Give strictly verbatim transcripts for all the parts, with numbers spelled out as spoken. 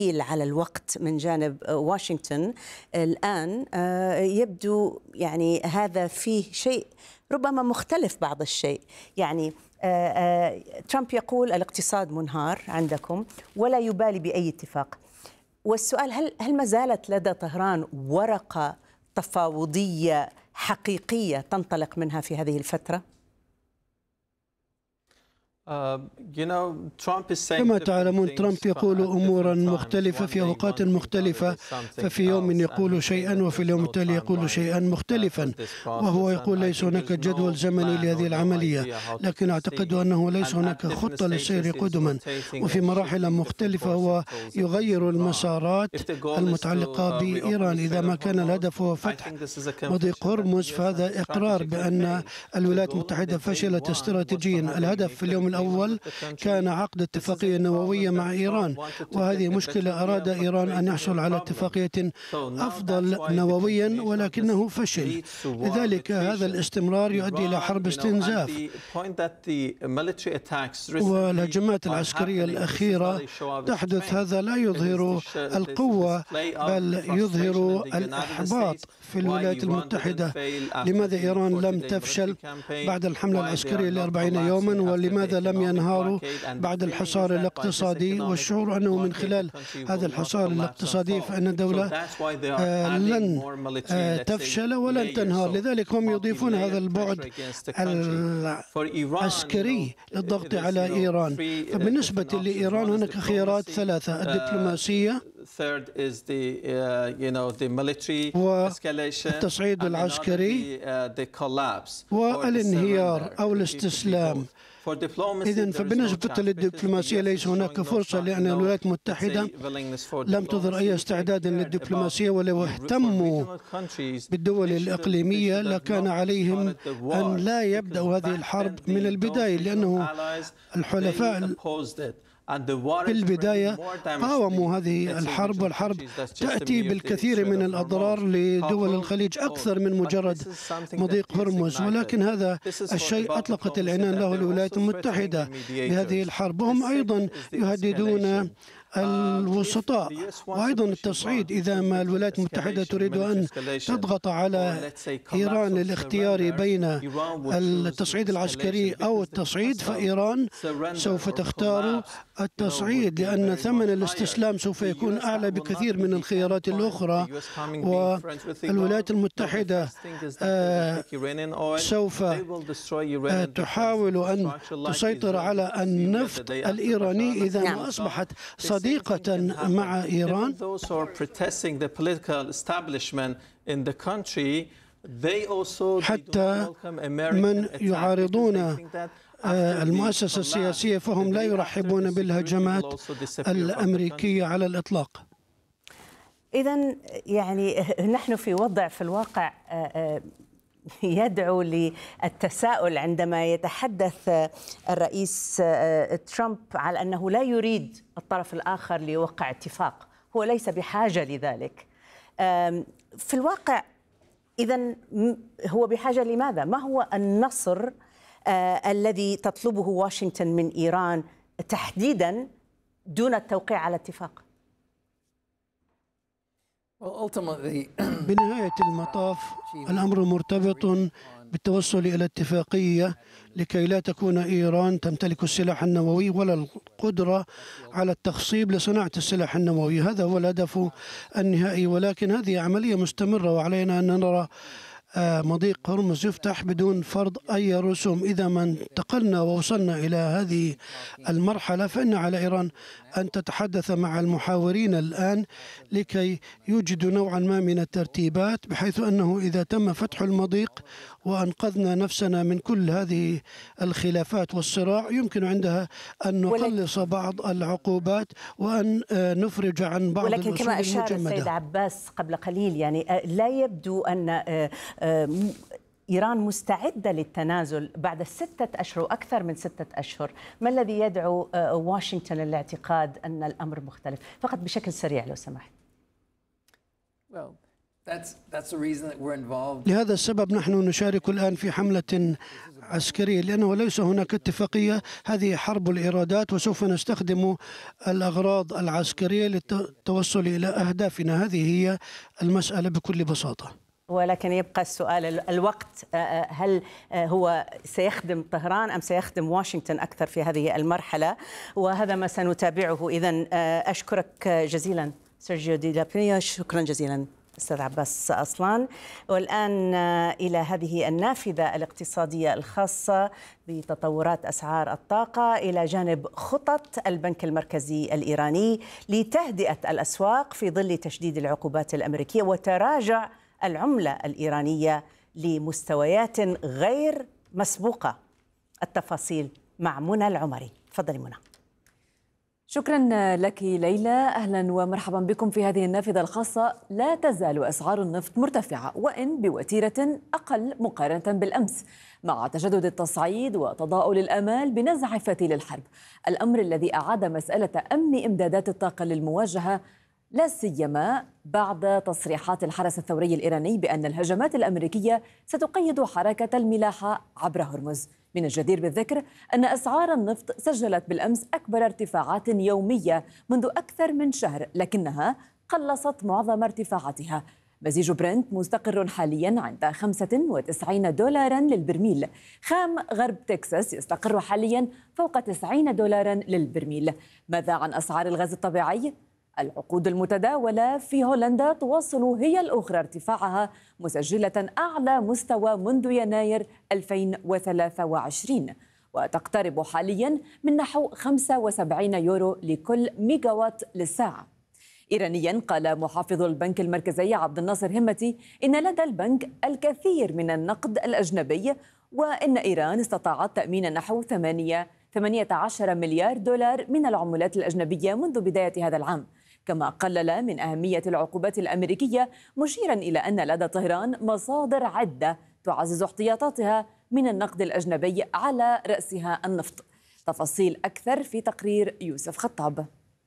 على الوقت من جانب واشنطن الآن يبدو يعني هذا فيه شيء ربما مختلف بعض الشيء. يعني ترامب يقول الاقتصاد منهار عندكم ولا يبالي بأي اتفاق. والسؤال هل هل ما زالت لدى طهران ورقة تفاوضية حقيقية تنطلق منها في هذه الفترة؟ كما تعلمون ترامب يقول أمورا مختلفة في أوقات مختلفة، ففي يوم يقول شيئا وفي اليوم التالي يقول شيئا مختلفا، وهو يقول ليس هناك جدول زمني لهذه العملية، لكن أعتقد أنه ليس هناك خطة للسير قدما، وفي مراحل مختلفة هو يغير المسارات المتعلقة بإيران. إذا ما كان الهدف هو فتح مضيق هرمز فهذا إقرار بأن الولايات المتحدة فشلت استراتيجيا. الهدف في اليوم الأول كان عقد اتفاقية نووية مع إيران، وهذه مشكلة. أراد إيران أن يحصل على اتفاقية أفضل نوويا ولكنه فشل، لذلك هذا الاستمرار يؤدي إلى حرب استنزاف. والهجمات العسكرية الأخيرة تحدث، هذا لا يظهر القوة بل يظهر الإحباط في الولايات المتحدة. لماذا إيران لم تفشل بعد الحملة العسكرية لأربعين يوما؟ ولماذا لم ينهاروا بعد الحصار الاقتصادي؟ والشعور أنه من خلال هذا الحصار الاقتصادي فإن الدولة آه لن آه تفشل ولن تنهار. لذلك هم يضيفون هذا البعد العسكري للضغط على إيران. فبالنسبة لإيران هناك خيارات ثلاثة: الدبلوماسية والتصعيد العسكري والانهيار أو الاستسلام. إذن فبالنسبة للدبلوماسية ليس هناك فرصة، لأن الولايات المتحدة لم تظهر أي استعداد للدبلوماسية، ولو اهتموا بالدول الإقليمية لكان عليهم أن لا يبدأوا هذه الحرب من البداية، لأنه الحلفاء في البداية قاوموا هذه الحرب، والحرب تأتي بالكثير من الأضرار لدول الخليج أكثر من مجرد مضيق هرمز. ولكن هذا الشيء أطلقت العنان له الولايات المتحدة بهذه الحرب، وهم أيضا يهددون الوسطاء وأيضا التصعيد. إذا ما الولايات المتحدة تريد أن تضغط على إيران للاختيار بين التصعيد العسكري أو التصعيد، فإيران سوف تختار التصعيد، لأن ثمن الاستسلام سوف يكون أعلى بكثير من الخيارات الأخرى. والولايات المتحدة سوف تحاول أن تسيطر على النفط الإيراني إذا ما أصبحت صديقة مع إيران. حتى من يعارضون المؤسسة السياسية فهم لا يرحبون بالهجمات الأمريكية على الإطلاق. إذن يعني نحن في وضع في الواقع يدعو للتساؤل عندما يتحدث الرئيس ترامب على أنه لا يريد الطرف الآخر ليوقع اتفاق، هو ليس بحاجة لذلك. في الواقع إذن هو بحاجة لماذا؟ ما هو النصر الذي تطلبه واشنطن من إيران تحديدا دون التوقيع على اتفاق؟ بنهاية المطاف الأمر مرتبط بالتوصل إلى اتفاقية لكي لا تكون إيران تمتلك السلاح النووي ولا القدرة على التخصيب لصناعة السلاح النووي. هذا هو الهدف النهائي، ولكن هذه عملية مستمرة وعلينا أن نرى مضيق هرمز يفتح بدون فرض أي رسوم. إذا ما انتقلنا ووصلنا إلى هذه المرحلة فإن على إيران أن تتحدث مع المحاورين الآن لكي يوجدوا نوعا ما من الترتيبات، بحيث أنه إذا تم فتح المضيق وأنقذنا نفسنا من كل هذه الخلافات والصراع يمكن عندها أن نقلص بعض العقوبات وأن نفرج عن بعض ولكن كما أشار السيد عباس قبل قليل يعني لا يبدو أن إيران مستعدة للتنازل بعد ستة أشهر وأكثر من ستة أشهر. ما الذي يدعو واشنطن للاعتقاد أن الأمر مختلف؟ فقط بشكل سريع لو سمحت. لهذا السبب نحن نشارك الآن في حملة عسكرية، لأنه ليس هناك اتفاقية. هذه حرب الإيرادات، وسوف نستخدم الأغراض العسكرية للتوصل إلى أهدافنا. هذه هي المسألة بكل بساطة. ولكن يبقى السؤال، الوقت، هل هو سيخدم طهران أم سيخدم واشنطن أكثر في هذه المرحلة؟ وهذا ما سنتابعه. إذن أشكرك جزيلا سيرجيو دي لابريا، شكرا جزيلا أستاذ عباس أصلان. والآن إلى هذه النافذة الاقتصادية الخاصة بتطورات أسعار الطاقة إلى جانب خطط البنك المركزي الإيراني لتهدئة الأسواق في ظل تشديد العقوبات الأمريكية وتراجع العملة الإيرانية لمستويات غير مسبوقة. التفاصيل مع منى العمري. تفضلي منى. شكرا لك ليلى، أهلا ومرحبا بكم في هذه النافذة الخاصة. لا تزال أسعار النفط مرتفعة وإن بوتيرة أقل مقارنة بالأمس، مع تجدد التصعيد وتضاؤل الآمال بنزع فتيل الحرب، الأمر الذي أعاد مسألة أمن إمدادات الطاقة للمواجهة، لا سيما بعد تصريحات الحرس الثوري الإيراني بأن الهجمات الأمريكية ستقيد حركة الملاحة عبر هرمز. من الجدير بالذكر أن أسعار النفط سجلت بالأمس أكبر ارتفاعات يومية منذ أكثر من شهر، لكنها قلصت معظم ارتفاعاتها. مزيج برنت مستقر حاليا عند خمسة وتسعين دولاراً للبرميل. خام غرب تكساس يستقر حاليا فوق تسعين دولاراً للبرميل. ماذا عن أسعار الغاز الطبيعي؟ العقود المتداولة في هولندا تواصل هي الأخرى ارتفاعها، مسجلة أعلى مستوى منذ يناير ألفين وثلاثة وعشرين، وتقترب حاليا من نحو خمسة وسبعين يورو لكل ميجاوات للساعة. إيرانيا قال محافظ البنك المركزي عبد الناصر همتي إن لدى البنك الكثير من النقد الأجنبي، وإن إيران استطاعت تأمين نحو ثمانية عشر مليار دولار من العملات الأجنبية منذ بداية هذا العام. كما قلل من أهمية العقوبات الأمريكية، مشيرا إلى أن لدى طهران مصادر عدة تعزز احتياطاتها من النقد الأجنبي على رأسها النفط. تفاصيل أكثر في تقرير يوسف خطاب.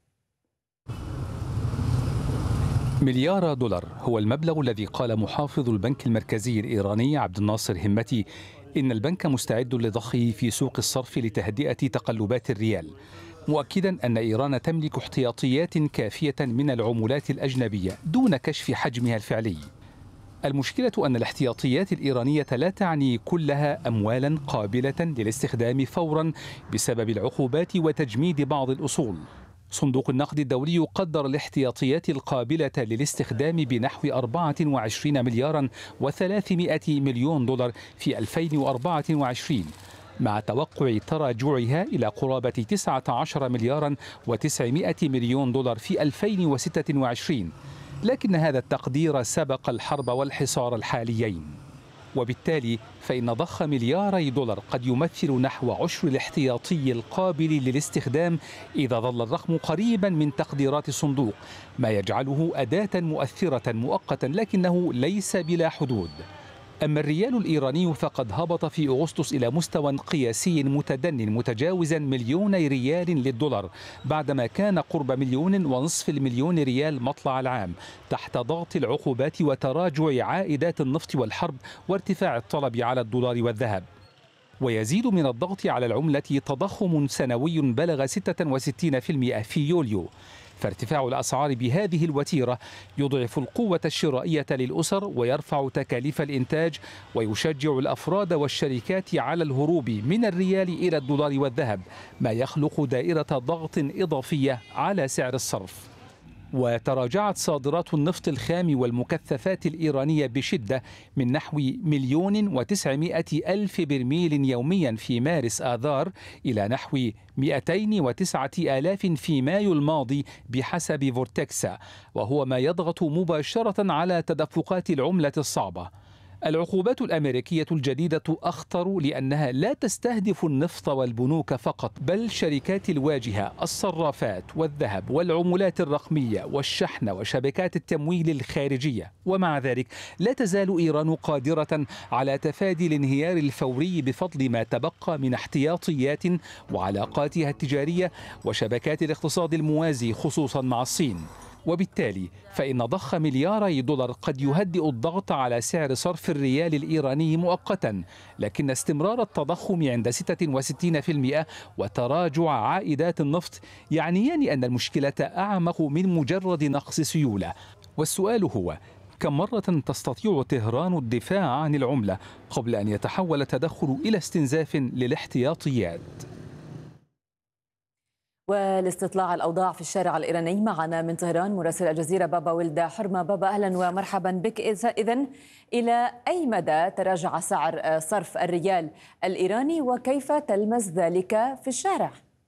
مليار دولار هو المبلغ الذي قال محافظ البنك المركزي الإيراني عبد الناصر همتي إن البنك مستعد لضخه في سوق الصرف لتهدئة تقلبات الريال، مؤكدا أن إيران تملك احتياطيات كافية من العملات الأجنبية دون كشف حجمها الفعلي. المشكلة أن الاحتياطيات الإيرانية لا تعني كلها أموالا قابلة للاستخدام فورا بسبب العقوبات وتجميد بعض الأصول. صندوق النقد الدولي يقدر الاحتياطيات القابلة للاستخدام بنحو أربعة وعشرين مليارا وثلاثمائة مليون دولار في ألفين وأربعة وعشرين، مع توقع تراجعها إلى قرابة تسعة عشر مليارا وتسعمائة مليون دولار في ألفين وستة وعشرين، لكن هذا التقدير سبق الحرب والحصار الحاليين، وبالتالي فإن ضخ ملياري دولار قد يمثل نحو عشر الاحتياطي القابل للاستخدام إذا ظل الرقم قريبا من تقديرات الصندوق، ما يجعله أداة مؤثرة مؤقتا لكنه ليس بلا حدود. أما الريال الإيراني فقد هبط في أغسطس إلى مستوى قياسي متدن متجاوزا مليوني ريال للدولار، بعدما كان قرب مليون ونصف المليون ريال مطلع العام، تحت ضغط العقوبات وتراجع عائدات النفط والحرب وارتفاع الطلب على الدولار والذهب. ويزيد من الضغط على العملة تضخم سنوي بلغ ستة وستين بالمئة في يوليو، فارتفاع الأسعار بهذه الوتيرة يضعف القوة الشرائية للأسر ويرفع تكاليف الإنتاج ويشجع الأفراد والشركات على الهروب من الريال إلى الدولار والذهب، ما يخلق دائرة ضغط إضافية على سعر الصرف. وتراجعت صادرات النفط الخام والمكثفات الإيرانية بشدة من نحو مليون وتسعمائة ألف برميل يوميا في مارس آذار إلى نحو مئتين وتسعة آلاف في مايو الماضي بحسب فورتكسا، وهو ما يضغط مباشرة على تدفقات العملة الصعبة. العقوبات الأمريكية الجديدة أخطر لأنها لا تستهدف النفط والبنوك فقط، بل شركات الواجهة، الصرافات والذهب والعملات الرقمية والشحن وشبكات التمويل الخارجية. ومع ذلك لا تزال إيران قادرة على تفادي الانهيار الفوري بفضل ما تبقى من احتياطيات وعلاقاتها التجارية وشبكات الاقتصاد الموازي خصوصا مع الصين. وبالتالي فإن ضخ ملياري دولار قد يهدئ الضغط على سعر صرف الريال الإيراني مؤقتا، لكن استمرار التضخم عند ستة وستين بالمئة وتراجع عائدات النفط يعنيان أن المشكلة أعمق من مجرد نقص سيولة. والسؤال هو: كم مرة تستطيع طهران الدفاع عن العملة قبل أن يتحول التدخل إلى استنزاف للاحتياطيات؟ والاستطلاع الأوضاع في الشارع الإيراني معنا من طهران مراسل الجزيرة بابا ولد حرمة. بابا، أهلا ومرحبا بك. إذن إلى أي مدى تراجع سعر صرف الريال الإيراني وكيف تلمس ذلك في الشارع؟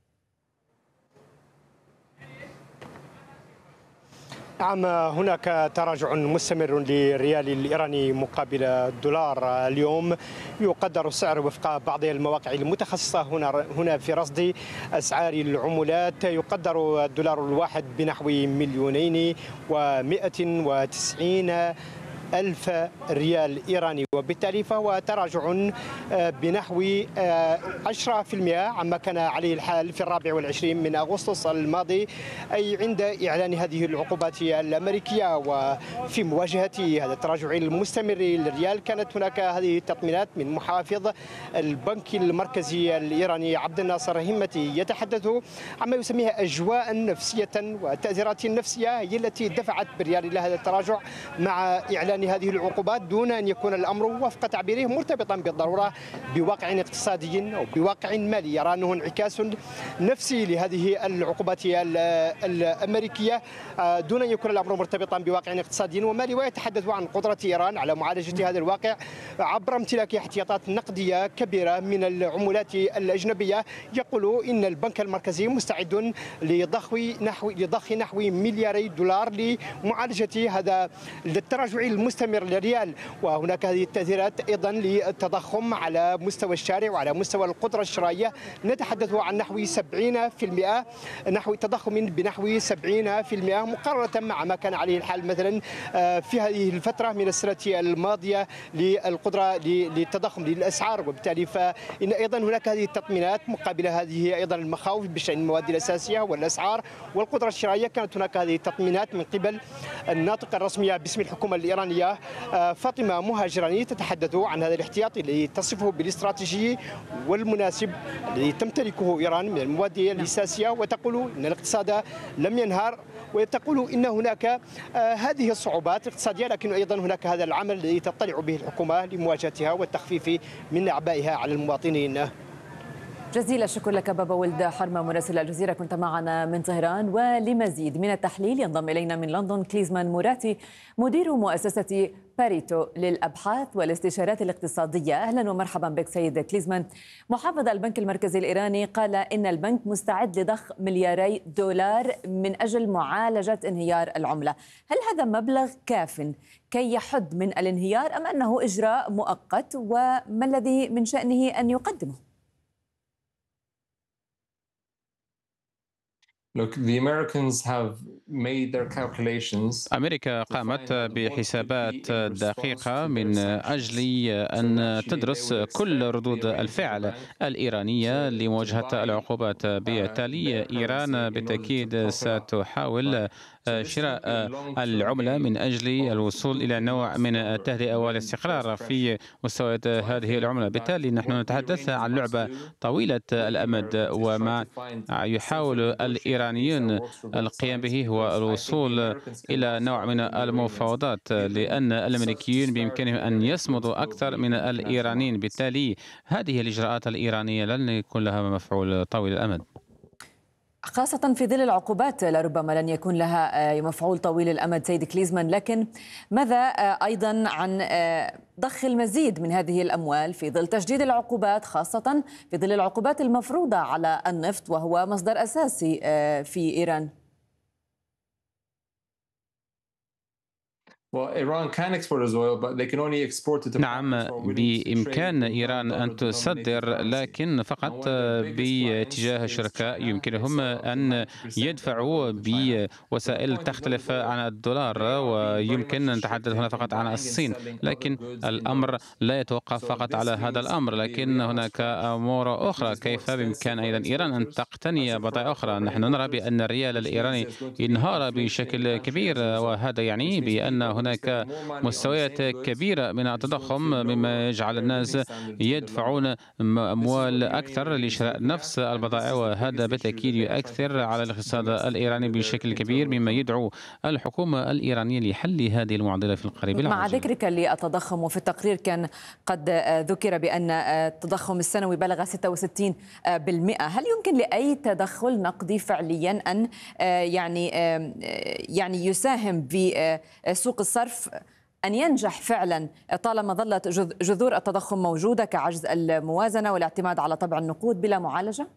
نعم، هناك تراجع مستمر للريال الإيراني مقابل الدولار. اليوم يقدر السعر وفق بعض المواقع المتخصصة هنا هنا في رصد أسعار العملات، يقدر الدولار الواحد بنحو مليونين ومئة وتسعين ألف ريال إيراني، وبالتالي فهو تراجع بنحو عشرة بالمئة عما كان عليه الحال في الرابع والعشرين من أغسطس الماضي، أي عند إعلان هذه العقوبات الأمريكية. وفي مواجهة هذا التراجع المستمر للريال كانت هناك هذه التطمينات من محافظ البنك المركزي الإيراني عبد الناصر همتي، يتحدث عما يسميها أجواء نفسية وتأثيرات نفسية هي التي دفعت بالريال إلى هذا التراجع مع إعلان هذه العقوبات، دون أن يكون الأمر وفق تعبيره مرتبطا بالضرورة بواقع اقتصادي أو بواقع مالي، يرى أنه انعكاس نفسي لهذه العقوبات الأمريكية دون أن يكون الأمر مرتبطا بواقع اقتصادي ومالي. ويتحدث عن قدرة إيران على معالجة هذا الواقع عبر امتلاك احتياطات نقدية كبيرة من العملات الأجنبية. يقول إن البنك المركزي مستعد لضخ نحو لضخ نحو ملياري دولار لمعالجة هذا التراجع المستمر للريال. وهناك هذه التأثيرات أيضا للتضخم على مستوى الشارع وعلى مستوى القدرة الشرائية، نتحدث عن نحو سبعين بالمئة، نحو تضخم بنحو سبعين بالمئة مقارنة مع ما كان عليه الحال مثلا في هذه الفترة من السنة الماضية للقدرة للتضخم للأسعار. وبالتالي فإن أيضا هناك هذه التطمينات مقابل هذه أيضا المخاوف بشأن المواد الأساسية والأسعار والقدرة الشرائية. كانت هناك هذه التطمينات من قبل الناطقة الرسمية باسم الحكومة الإيرانية فاطمة مهاجراني، تتحدث عن هذا الاحتياطي الذي تصفه بالاستراتيجي والمناسب الذي تمتلكه إيران من المواد الأساسية، وتقول إن الاقتصاد لم ينهار، وتقول إن هناك هذه الصعوبات الاقتصادية لكن أيضا هناك هذا العمل الذي تطلع به الحكومة لمواجهتها والتخفيف من أعبائها على المواطنين. جزيل الشكر لك بابا ولد حرمة مراسل الجزيرة، كنت معنا من طهران. ولمزيد من التحليل ينضم إلينا من لندن كليزمان موراتي مدير مؤسسة باريتو للأبحاث والاستشارات الاقتصادية. أهلا ومرحبا بك سيد كليزمان. محافظ البنك المركزي الإيراني قال إن البنك مستعد لضخ ملياري دولار من أجل معالجة انهيار العملة. هل هذا مبلغ كاف كي يحد من الانهيار أم أنه إجراء مؤقت، وما الذي من شأنه أن يقدمه؟ أمريكا قامت بحسابات دقيقة من أجل أن تدرس كل ردود الفعل الإيرانية لمواجهة العقوبات. بالتالي إيران بالتأكيد ستحاول شراء العملة من أجل الوصول إلى نوع من التهدئة والاستقرار في مستويات هذه العملة. بالتالي نحن نتحدث عن لعبة طويلة الأمد، وما يحاول الإيرانيون القيام به هو الوصول إلى نوع من المفاوضات، لأن الأمريكيون بإمكانهم أن يصمدوا أكثر من الإيرانيين. بالتالي هذه الإجراءات الإيرانية لن يكون لها مفعول طويل الأمد، خاصة في ظل العقوبات لربما لن يكون لها مفعول طويل الأمد سيد كليزمان. لكن ماذا أيضا عن ضخ المزيد من هذه الأموال في ظل تشديد العقوبات، خاصة في ظل العقوبات المفروضة على النفط وهو مصدر أساسي في إيران؟ نعم، بإمكان إيران أن تصدر، لكن فقط باتجاه الشركاء يمكنهم أن يدفعوا بوسائل تختلف عن الدولار، ويمكن أن نتحدث هنا فقط عن الصين، لكن الأمر لا يتوقف فقط على هذا الأمر، لكن هناك أمور أخرى. كيف بإمكان أيضا إيران أن تقتني بضائع أخرى؟ نحن نرى بأن الريال الإيراني انهار بشكل كبير، وهذا يعني بأن هناك مستويات كبيرة من التضخم، مما يجعل الناس يدفعون أموال أكثر لشراء نفس البضائع، وهذا بالتأكيد يؤثر على الاقتصاد الإيراني بشكل كبير، مما يدعو الحكومة الإيرانية لحل هذه المعضلة في القريب العاجل. مع ذكرك للتضخم، وفي التقرير كان قد ذكر بأن التضخم السنوي بلغ ستة وستين بالمئة، هل يمكن لأي تدخل نقدي فعليا أن يعني يعني يساهم في سوق الصرف أن ينجح فعلا طالما ظلت جذور التضخم موجودة كعجز الموازنة والاعتماد على طبع النقود بلا معالجة؟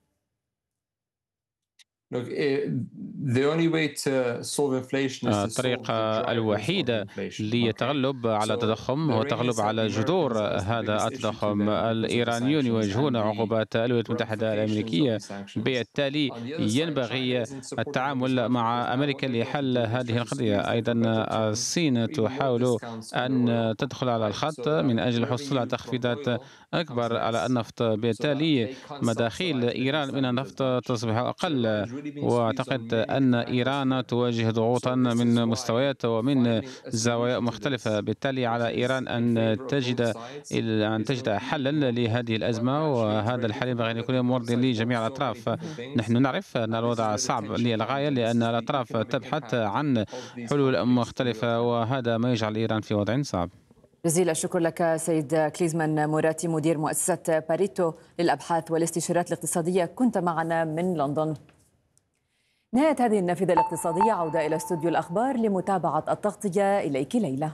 الطريقة الوحيدة للتغلب على التضخم هو التغلب على جذور هذا التضخم. الإيرانيون يواجهون عقوبات الولايات المتحدة الأمريكية، بالتالي ينبغي التعامل مع أمريكا لحل هذه القضية. أيضا الصين تحاول أن تدخل على الخط من أجل الحصول على تخفيضات أكبر على النفط، بالتالي مداخيل إيران من النفط تصبح أقل، وأعتقد أن إيران تواجه ضغوطا من مستويات ومن زوايا مختلفة، بالتالي على إيران أن تجد أن تجد حلا لهذه الأزمة، وهذا الحل ينبغي أن يكون مرضي لجميع الأطراف. نحن نعرف أن الوضع صعب للغاية، لأن الأطراف تبحث عن حلول مختلفة، وهذا ما يجعل إيران في وضع صعب. جزيل الشكر لك سيد كليزمان موراتي، مدير مؤسسة باريتو للأبحاث والاستشارات الاقتصادية، كنت معنا من لندن. نهاية هذه النافذة الاقتصادية، عودة إلى استوديو الأخبار لمتابعة التغطية. إليك ليلى.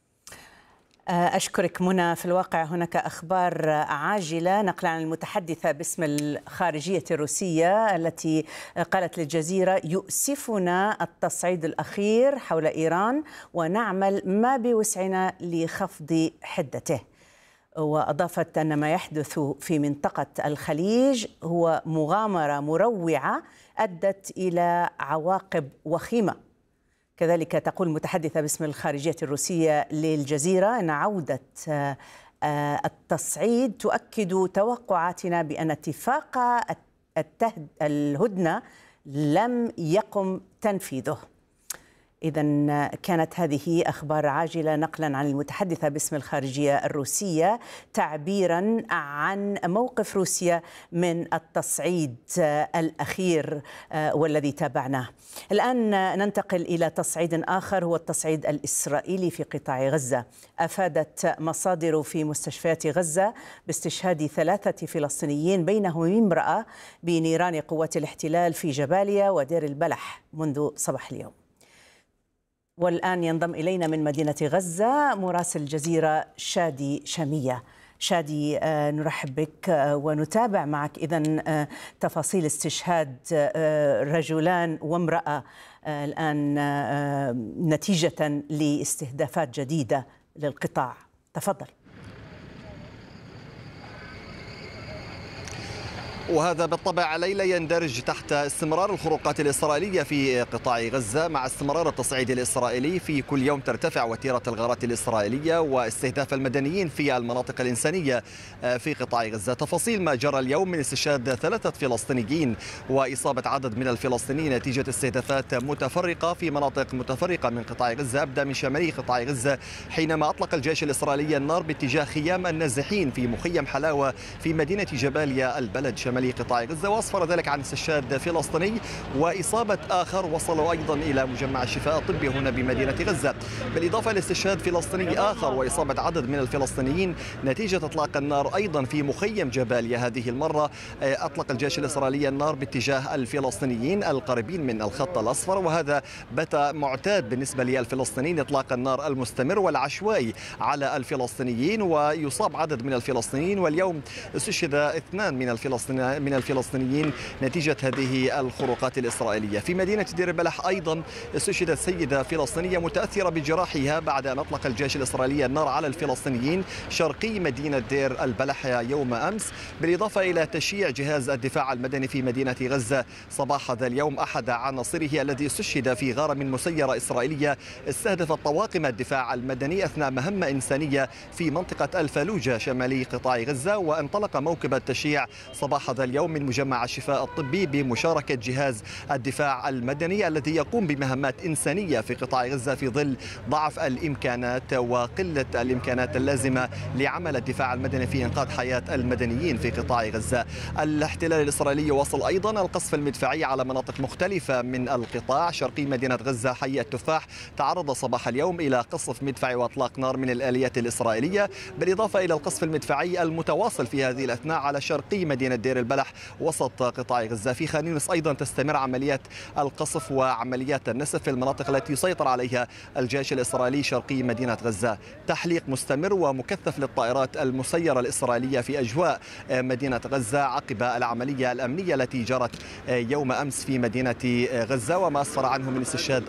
أشكرك منى. في الواقع هناك أخبار عاجلة نقلا عن المتحدثة باسم الخارجية الروسية التي قالت للجزيرة: يؤسفنا التصعيد الأخير حول إيران ونعمل ما بوسعنا لخفض حدته. وأضافت أن ما يحدث في منطقة الخليج هو مغامرة مروعة أدت إلى عواقب وخيمة. كذلك تقول المتحدثة باسم الخارجية الروسية للجزيرة أن عودة التصعيد تؤكد توقعاتنا بأن اتفاق الهدنة لم يقم تنفيذه. إذن كانت هذه أخبار عاجلة نقلا عن المتحدثة باسم الخارجية الروسية تعبيرا عن موقف روسيا من التصعيد الأخير والذي تابعناه. الآن ننتقل إلى تصعيد آخر، هو التصعيد الإسرائيلي في قطاع غزة. أفادت مصادر في مستشفيات غزة باستشهاد ثلاثة فلسطينيين بينهم امرأة بنيران قوات الاحتلال في جباليا ودير البلح منذ صباح اليوم. والآن ينضم إلينا من مدينة غزة مراسل الجزيرة شادي شامية. شادي، نرحب بك ونتابع معك إذن تفاصيل استشهاد رجلان وامرأة الآن نتيجة لاستهدافات جديدة للقطاع. تفضل. وهذا بالطبع ليلى يندرج تحت استمرار الخروقات الإسرائيلية في قطاع غزة، مع استمرار التصعيد الإسرائيلي. في كل يوم ترتفع وتيرة الغارات الإسرائيلية واستهداف المدنيين في المناطق الإنسانية في قطاع غزة. تفاصيل ما جرى اليوم من استشهاد ثلاثة فلسطينيين وإصابة عدد من الفلسطينيين نتيجة استهدافات متفرقة في مناطق متفرقة من قطاع غزة. أبدأ من شمالي قطاع غزة حينما أطلق الجيش الإسرائيلي النار باتجاه خيام النازحين في مخيم حلاوة في مدينة جباليا البلد شمالي قطاع غزة، وأسفر ذلك عن استشهاد فلسطيني وإصابة آخر وصلوا أيضا إلى مجمع الشفاء الطبي هنا بمدينة غزة، بالإضافة لاستشهاد فلسطيني آخر وإصابة عدد من الفلسطينيين نتيجة إطلاق النار أيضا في مخيم جباليا. هذه المرة أطلق الجيش الإسرائيلي النار باتجاه الفلسطينيين القريبين من الخط الأصفر، وهذا بات معتاد بالنسبة للفلسطينيين، إطلاق النار المستمر والعشوائي على الفلسطينيين، ويصاب عدد من الفلسطينيين. واليوم استشهد اثنان من الفلسطينيين من الفلسطينيين نتيجة هذه الخروقات الإسرائيلية. في مدينة دير البلح أيضا استشهدت سيدة فلسطينية متأثرة بجراحها بعد أن أطلق الجيش الإسرائيلي النار على الفلسطينيين شرقي مدينة دير البلح يوم أمس، بالإضافة إلى تشييع جهاز الدفاع المدني في مدينة غزة صباح هذا اليوم أحد عناصره الذي استشهد في غارة من مسيرة إسرائيلية استهدفت طواقم الدفاع المدني أثناء مهمة إنسانية في منطقة الفلوجة شمالي قطاع غزة. وانطلق موكب التشييع صباح هذا اليوم من مجمع الشفاء الطبي بمشاركة جهاز الدفاع المدني الذي يقوم بمهمات إنسانية في قطاع غزة في ظل ضعف الإمكانات وقلة الإمكانات اللازمة لعمل الدفاع المدني في إنقاذ حياة المدنيين في قطاع غزة. الاحتلال الإسرائيلي واصل أيضا القصف المدفعي على مناطق مختلفة من القطاع. شرقي مدينة غزة حي التفاح تعرض صباح اليوم إلى قصف مدفعي وأطلاق نار من الآليات الإسرائيلية، بالإضافة إلى القصف المدفعي المتواصل في هذه الأثناء على شرقي مدينة دير البلح وسط قطاع غزة. في خان يونس أيضا تستمر عمليات القصف وعمليات النسف في المناطق التي يسيطر عليها الجيش الإسرائيلي شرقي مدينة غزة. تحليق مستمر ومكثف للطائرات المسيرة الإسرائيلية في أجواء مدينة غزة عقب العملية الأمنية التي جرت يوم أمس في مدينة غزة وما أسفر عنه من استشهاد